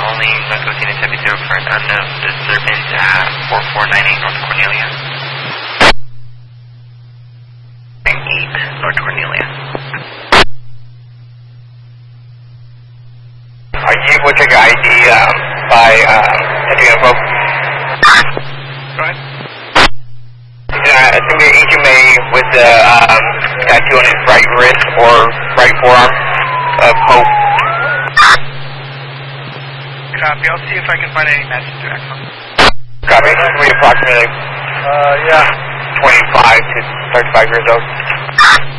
only North 70 for an unknown disturbance at 4498 North Cornelia. 8 North Cornelia. Are you able to check your ID by entering a vote? Go ahead. Assuming HMA with the tattoo on his right wrist or right forearm of Hope. Copy. I'll see if I can find any matches to Axon. Copy. Approximately 25 to 35 years old.